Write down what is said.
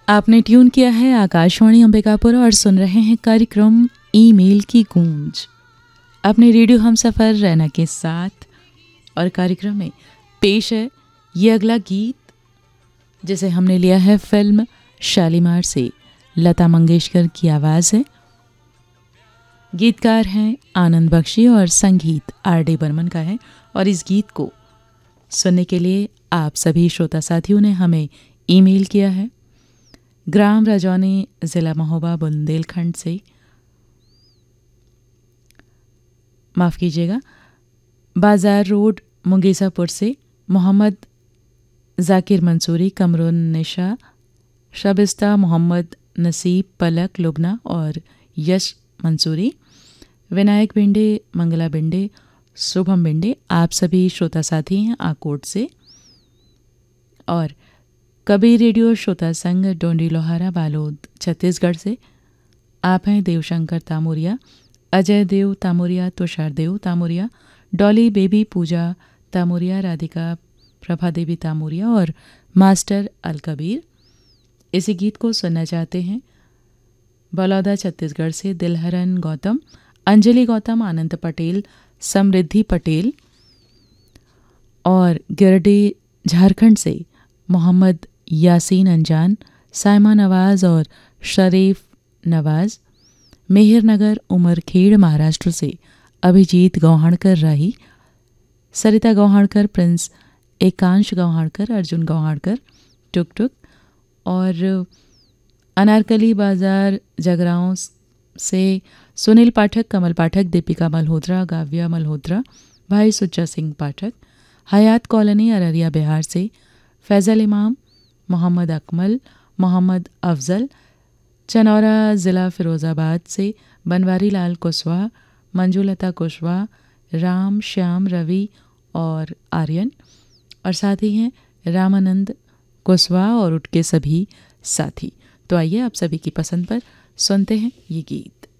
आपने ट्यून किया है आकाशवाणी अंबिकापुर और सुन रहे हैं कार्यक्रम ईमेल की गूंज। अपने रेडियो हमसफर रैना के साथ और कार्यक्रम में पेश है ये अगला गीत, जिसे हमने लिया है फिल्म शालीमार से। लता मंगेशकर की आवाज़ है, गीतकार हैं आनंद बख्शी और संगीत R.D. बर्मन का है। और इस गीत को सुनने के लिए आप सभी श्रोता साथियों ने हमें ईमेल किया है। ग्राम राजौनी, ज़िला महोबा, बुंदेलखंड से, माफ़ कीजिएगा, बाज़ार रोड, मुंगेसापुर से मोहम्मद जाकिर मंसूरी, कमरुन निशा, शबिस्ता, मोहम्मद नसीब, पलक, लुबना और यश मंसूरी, विनायक बिंडे, मंगला बिंडे, शुभम बिंडे, आप सभी श्रोता साथी हैं आकोट से। और कबीर रेडियो श्रोता संघ, डोंडी लोहारा, बालोद, छत्तीसगढ़ से आप हैं देवशंकर तामोरिया, अजय देव तामोरिया, तुषार देव तामोरिया, डॉली बेबी, पूजा तामोरिया, राधिका प्रभा देवी तामोरिया और मास्टर अल कबीर। इसी गीत को सुनना चाहते हैं बलौदा छत्तीसगढ़ से दिलहरन गौतम, अंजलि गौतम, आनंद पटेल, समृद्धि पटेल और गिरडी झारखंड से मोहम्मद यासीन अंजान, साइमा नवाज़ और शरीफ नवाज़, मेहरनगर, उमरखेड़ महाराष्ट्र से अभिजीत गौहाणकर राही, सरिता गौहाणकर, प्रिंस एकांश गौहाणकर, अर्जुन गौहाणकर, टुक टुक और अनारकली बाज़ार जगराओं से सुनील पाठक, कमल पाठक, दीपिका मल्होत्रा, गाव्या मल्होत्रा, भाई सुच्चा सिंह पाठक, हयात कॉलोनी, अररिया बिहार से फैज़ल इमाम, मोहम्मद अकमल, मोहम्मद अफजल, चनौरा ज़िला फ़िरोज़ाबाद से बनवारी लाल कुशवाहा, मंजुलता कुशवाहा, राम श्याम, रवि और आर्यन, और साथ ही हैं रामानंद कुशवाहा और उनके सभी साथी। तो आइए आप सभी की पसंद पर सुनते हैं ये गीत।